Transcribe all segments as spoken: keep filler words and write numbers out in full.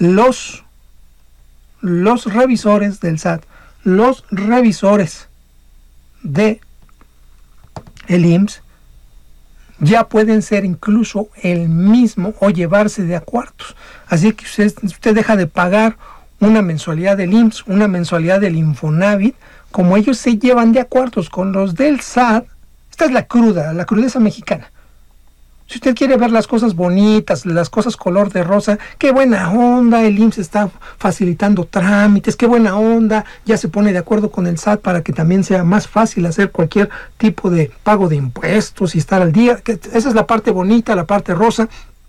los, los revisores del S A T, los revisores de el I M S S, ya pueden ser incluso el mismo o llevarse de acuerdos. Así que usted, usted deja de pagar una mensualidad del I M S S, una mensualidad del Infonavit, como ellos se llevan de acuerdos con los del S A T. Esta es la cruda, la crudeza mexicana. Si usted quiere ver las cosas bonitas, las cosas color de rosa, qué buena onda, el I M S S está facilitando trámites, qué buena onda, ya se pone de acuerdo con el S A T para que también sea más fácil hacer cualquier tipo de pago de impuestos y estar al día. Esa es la parte bonita, la parte rosa.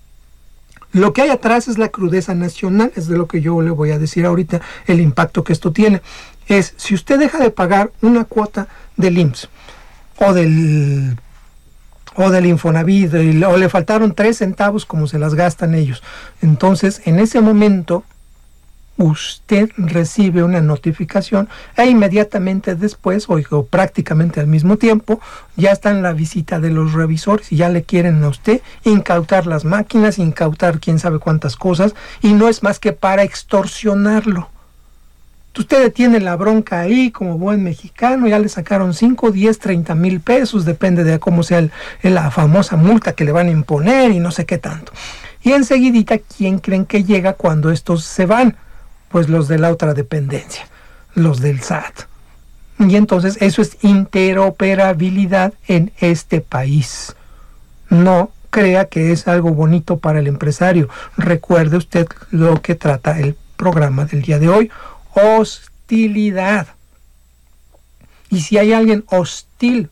Lo que hay atrás es la crudeza nacional, es de lo que yo le voy a decir ahorita, el impacto que esto tiene. Es, si usted deja de pagar una cuota del I M S S o del... o del Infonavit, o le faltaron tres centavos como se las gastan ellos, entonces en ese momento usted recibe una notificación e inmediatamente después, o, o prácticamente al mismo tiempo, ya está en la visita de los revisores y ya le quieren a usted incautar las máquinas, incautar quién sabe cuántas cosas, y no es más que para extorsionarlo. Usted tiene la bronca ahí como buen mexicano, ya le sacaron cinco, diez, treinta mil pesos, depende de cómo sea el, la famosa multa que le van a imponer y no sé qué tanto. Y enseguidita, ¿quién creen que llega cuando estos se van? Pues los de la otra dependencia, los del S A T. Y entonces eso es interoperabilidad en este país. No crea que es algo bonito para el empresario. Recuerde usted lo que trata el programa del día de hoy. Hostilidad. Y si hay alguien hostil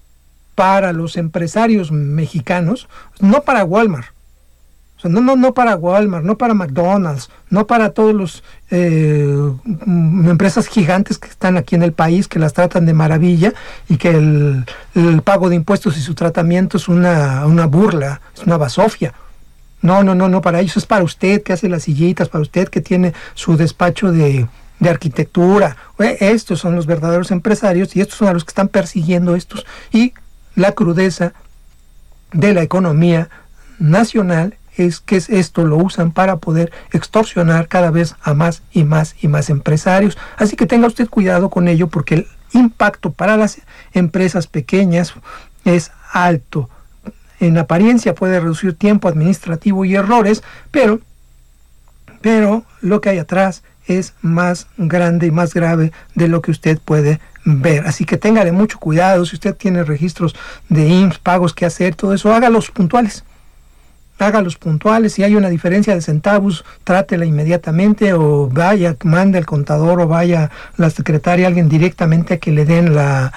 para los empresarios mexicanos, no para Walmart, o sea, no, no, no para Walmart, no para McDonald's, no para todos los eh, empresas gigantes que están aquí en el país, que las tratan de maravilla y que el, el pago de impuestos y su tratamiento es una, una burla, es una basofia. No, no, no, no, para ellos es para usted que hace las sillitas, para usted que tiene su despacho de de arquitectura. Estos son los verdaderos empresarios y estos son a los que están persiguiendo estos. Y la crudeza de la economía nacional es que esto lo usan para poder extorsionar cada vez a más y más y más empresarios. Así que tenga usted cuidado con ello, porque el impacto para las empresas pequeñas es alto. En apariencia puede reducir tiempo administrativo y errores, pero, pero lo que hay atrás es más grande y más grave de lo que usted puede ver. Así que téngale mucho cuidado. Si usted tiene registros de I M S S, pagos que hacer, todo eso, hágalos puntuales. Hágalos puntuales. Si hay una diferencia de centavos, trátela inmediatamente, o vaya, mande al contador, o vaya a la secretaria, alguien directamente a que le den la,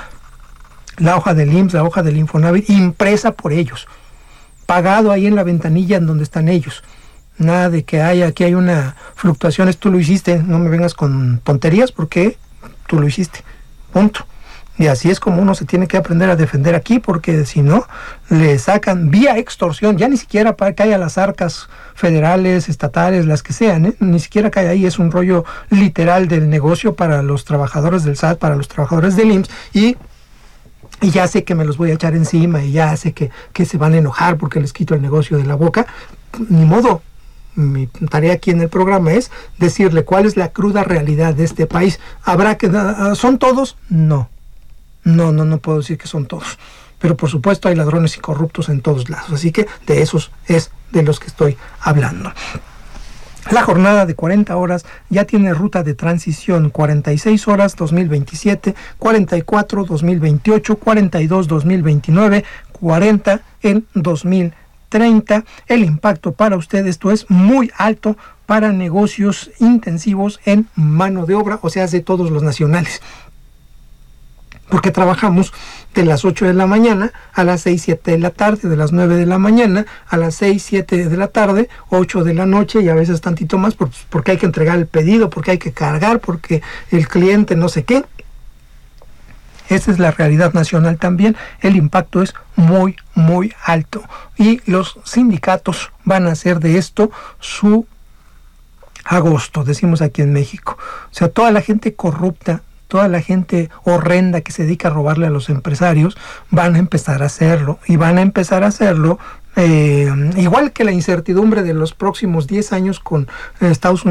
la hoja del I M S S, la hoja del Infonavit, impresa por ellos, pagado ahí en la ventanilla en donde están ellos. Nada de que haya, aquí hay una fluctuación, tú lo hiciste, no me vengas con tonterías, porque tú lo hiciste, punto. Y así es como uno se tiene que aprender a defender aquí, porque si no, le sacan vía extorsión, ya ni siquiera para que haya las arcas federales, estatales, las que sean, ¿eh? Ni siquiera cae ahí, es un rollo literal del negocio para los trabajadores del S A T, para los trabajadores del I M S S, y Y ya sé que me los voy a echar encima, y ya sé que, que se van a enojar porque les quito el negocio de la boca. Ni modo. Mi tarea aquí en el programa es decirle cuál es la cruda realidad de este país. ¿Habrá que son todos? No. No, no, no puedo decir que son todos. Pero por supuesto hay ladrones y corruptos en todos lados. Así que de esos es de los que estoy hablando. La jornada de cuarenta horas ya tiene ruta de transición: cuarenta y seis horas dos mil veintisiete, cuarenta y cuatro dos mil veintiocho, cuarenta y dos dos mil veintinueve, cuarenta en dos mil treinta. El impacto para usted, esto es muy alto para negocios intensivos en mano de obra, o sea, de todos los nacionales. Porque trabajamos de las ocho de la mañana a las seis, siete de la tarde, de las nueve de la mañana a las seis, siete de la tarde, ocho de la noche, y a veces tantito más, porque hay que entregar el pedido, porque hay que cargar, porque el cliente no sé qué. Esa es la realidad nacional también. El impacto es muy, muy alto. Y los sindicatos van a hacer de esto su agosto, decimos aquí en México. O sea, toda la gente corrupta, toda la gente horrenda que se dedica a robarle a los empresarios, van a empezar a hacerlo. Y van a empezar a hacerlo eh, igual que la incertidumbre de los próximos diez años con Estados Unidos.